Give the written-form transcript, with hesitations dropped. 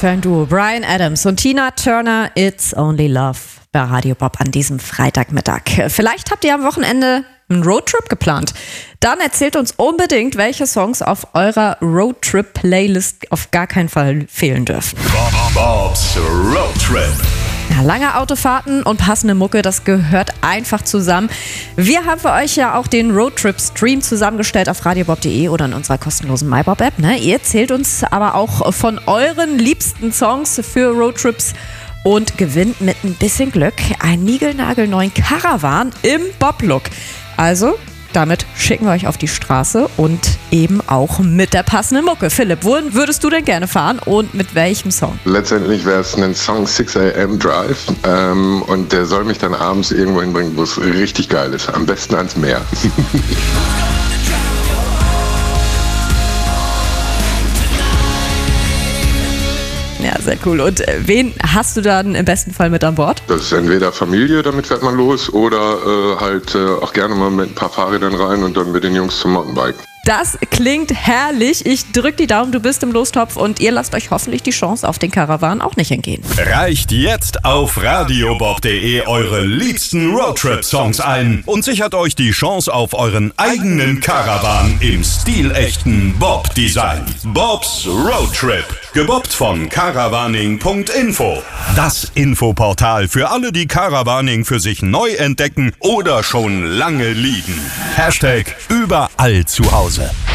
Fan-Duo Bryan Adams und Tina Turner, It's Only Love bei Radio Bob an diesem Freitagmittag. Vielleicht habt ihr am Wochenende einen Roadtrip geplant. Dann erzählt uns unbedingt, welche Songs auf eurer Roadtrip-Playlist auf gar keinen Fall fehlen dürfen. Bobs Roadtrip. Ja, lange Autofahrten und passende Mucke, das gehört einfach zusammen. Wir haben für euch ja auch den Roadtrip-Stream zusammengestellt auf radiobob.de oder in unserer kostenlosen MyBob-App. Ihr erzählt uns aber auch von euren liebsten Songs für Roadtrips und gewinnt mit ein bisschen Glück einen niegelnagelneuen Caravan im Bob-Look. Also, damit schicken wir euch auf die Straße und eben auch mit der passenden Mucke. Philipp, wohin würdest du denn gerne fahren und mit welchem Song? Letztendlich wäre es ein Song 6 AM Drive und der soll mich dann abends irgendwo hinbringen, wo es richtig geil ist. Am besten ans Meer. Ja, sehr cool. Und wen hast du dann im besten Fall mit an Bord? Das ist entweder Familie, damit fährt man los, oder halt auch gerne mal mit ein paar Fahrrädern rein und dann mit den Jungs zum Mountainbiken. Das klingt herrlich. Ich drück die Daumen, du bist im Lostopf und ihr lasst euch hoffentlich die Chance auf den Caravan auch nicht entgehen. Reicht jetzt auf radiobob.de eure liebsten Roadtrip-Songs ein und sichert euch die Chance auf euren eigenen Caravan im stilechten Bob-Design. Bobs Roadtrip, gebobbt von caravaning.info. Das Infoportal für alle, die Caravaning für sich neu entdecken oder schon lange lieben. #überall zu Hause.